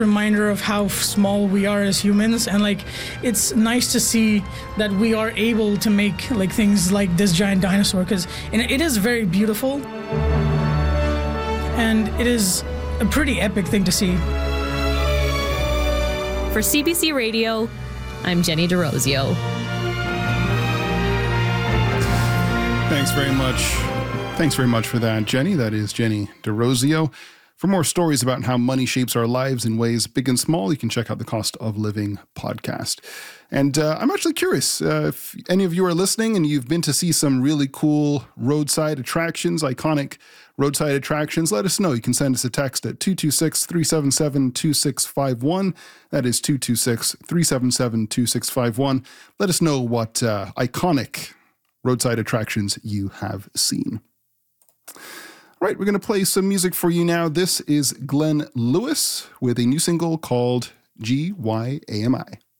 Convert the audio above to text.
reminder of how small we are as humans, and like it's nice to see that we are able to make like things like this giant dinosaur, because it is very beautiful and it is a pretty epic thing to see. For CBC Radio, I'm Jenny DeRosio. Thanks very much for that, Jenny. That is Jenny DeRosio. For more stories about how money shapes our lives in ways big and small, you can check out the Cost of Living podcast. And I'm actually curious if any of you are listening and you've been to see some really cool roadside attractions, iconic roadside attractions, let us know. You can send us a text at 226-377-2651. That is 226-377-2651. Let us know what iconic roadside attractions you have seen. All right, we're going to play some music for you now. This is Glenn Lewis with a new single called GYAMI.